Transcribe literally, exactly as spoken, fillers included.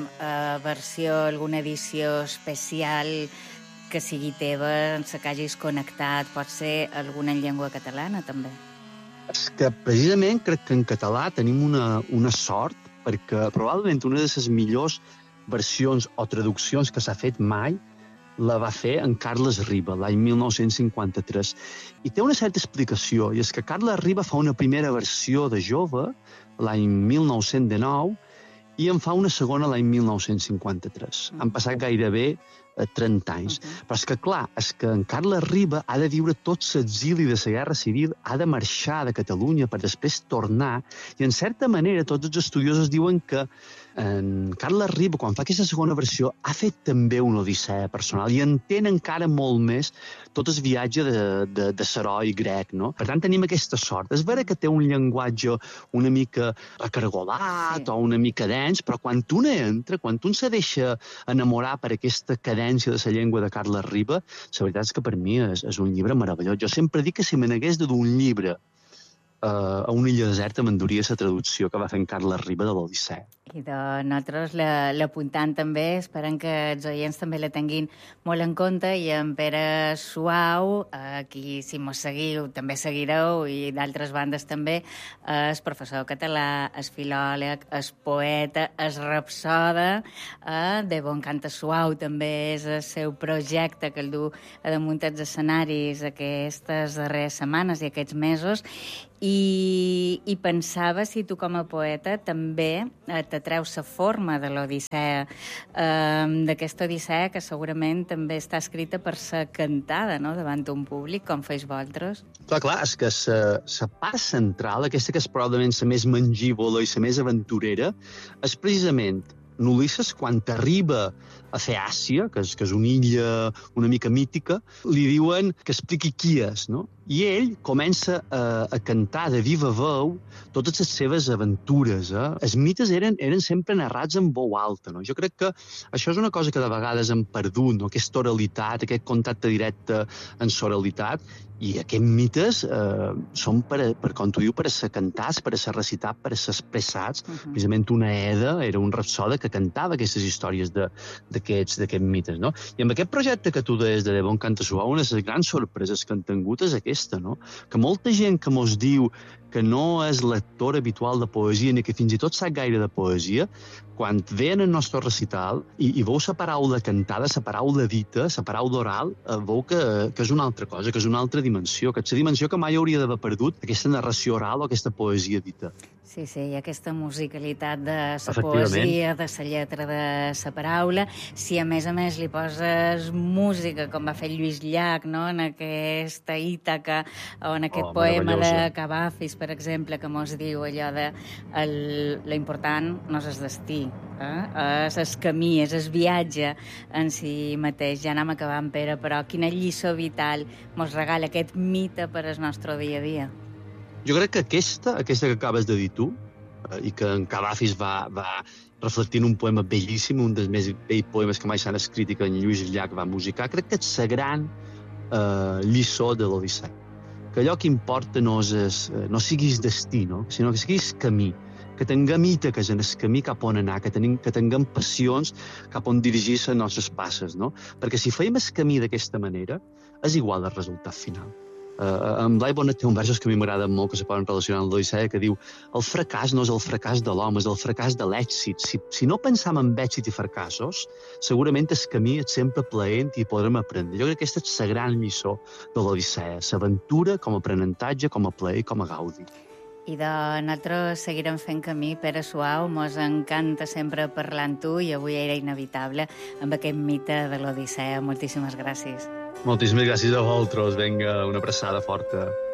uh, versió, alguna edició especial que sigui teva, en la que hagis connectat, pot ser alguna en llengua catalana, també? És que precisament crec que en català tenim una, una sort, perquè probablement una de les millors versions o traduccions que s'ha fet mai la va fer en Carles Riba, l'any mil nou-cents cinquanta-tres. I té una certa explicació, i és que Carles Riba fa una primera versió de Jove, l'any mil nou-cents dinou, i en fa una segona l'any mil nou-cents cinquanta-tres. Mm. Han passat gairebé eh, trenta anys. Mm-hmm. Però és que, clar, és que en Carles Riba ha de viure tot l'exili de la Guerra Civil, ha de marxar de Catalunya per després tornar, i en certa manera tots els estudiosos diuen que en Carles Riba, quan fa aquesta segona versió, ha fet també una odissea personal i entén encara molt més tot el viatge de, de, de l'heroi grec, no? Per tant, tenim aquesta sort. És vera que té un llenguatge una mica recargolat, sí, o una mica dens, però quan un entra, quan un se deixa enamorar per aquesta cadència de la llengua de Carles Riba, la veritat és que per mi és, és un llibre meravellós. Jo sempre dic que si me n'hagués de dur un llibre Uh, a una illa deserta m'enduria la traducció que va fer en Carles Riba de l'Odissea. I de nosaltres l'apuntant també, esperem que els oients també la tinguin molt en compte, i en Pere Suau, aquí si mos seguiu també seguireu, i d'altres bandes també, és professor català, és filòleg, és poeta, és rapsoda, eh, de Bon Canta Suau també és el seu projecte que el du a damunt dels escenaris aquestes darreres setmanes i aquests mesos. I, i pensava si tu com a poeta també eh, t'atreu la forma de l'Odissea, eh, d'aquesta Odissea que segurament també està escrita per ser cantada, no?, davant d'un públic, com feis vosaltres. Clar, clar, és que la part central, aquesta que és probablement la més mangívola i la més aventurera, és precisament Ulisses, quan arriba a Feàcia, que és, que és una illa una mica mítica, li diuen que expliqui qui és, no? I ell comença a, a cantar de viva veu totes les seves aventures. Eh? Els mites eren, eren sempre narrats en veu alta. No? Jo crec que això és una cosa que de vegades hem perdut, no? Aquesta oralitat, aquest contacte directe en l'oralitat, i aquests mites eh, són, per, per, com tu diu, per a ser cantats, per a ser recitats, per a ser expressats. Uh-huh. Precisament una Eda era un rapsode que cantava aquestes històries d'aquests mites. No? I amb aquest projecte que tu deies de Bon Canta Suau, una de les grans sorpreses que han tingut és aquesta, no? Que molta gent que mos diu que no és lector habitual de poesia ni que fins i tot sap gaire de poesia, quan veien el nostre recital i, i veu la paraula cantada, la paraula dita, la paraula oral, eh, veu que, que és una altra cosa, que és una altra dimensió, que és la dimensió que mai hauria d'haver perdut aquesta narració oral o aquesta poesia dita. Sí, sí, i aquesta musicalitat de la poesia, de la lletra de la paraula. Si a més a més li poses música, com va fer Lluís Llach, no?, en aquesta Ítaca, o en aquest oh, poema de Cavafis, per exemple, que mos diu allò de el, l'important no és el destí, eh? és el camí, és el viatge en si mateix. Ja anem acabant, Pere, però quina lliçó vital mos regala aquest mite per al nostre dia a dia? Jo crec que aquesta, aquesta que acabes de dir tu, eh, i que en Cavafis va, va reflectir en un poema bellíssim, un dels més bells poemes que mai s'han escrit i que en Lluís Llach va musicar, crec que és la gran eh, lliçó de l'Odissea. Que allò que importa no, és, no siguis destí, no? Sinó que siguis camí, que tinguem ítaques en el camí cap on anar, que, tenim, que tinguem passions cap on dirigir les nostres passes, no? Perquè si feim el camí d'aquesta manera, és igual el resultat final. Uh, en Blai Bonet té un versos que a mi m'agraden molt, que se poden relacionar amb l'Odissea, que diu: el fracàs no és el fracàs de l'home, és el fracàs de l'èxit. Si, si no pensam en èxit i fracassos, segurament el camí és sempre plaent i podrem aprendre. Jo crec que aquesta és la gran lliçó de l'Odissea, l'aventura com a aprenentatge, com a plaer i com a gaudi. I de nosaltres seguirem fent camí, Pere Suau, mos encanta sempre parlar amb tu, i avui era inevitable amb aquest mite de l'Odissea. Moltíssimes gràcies. Moltíssimes gràcies a vosaltres. Vinga, una abraçada forta.